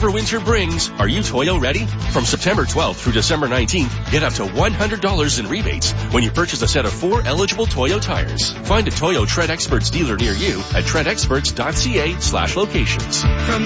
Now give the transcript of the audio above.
whatever winter brings. Are you Toyo ready? From September 12th through December 19th, get up to $100 in rebates when you purchase a set of 4 eligible Toyo tires. Find a Toyo Tread Experts dealer near you at treadexperts.ca/locations. From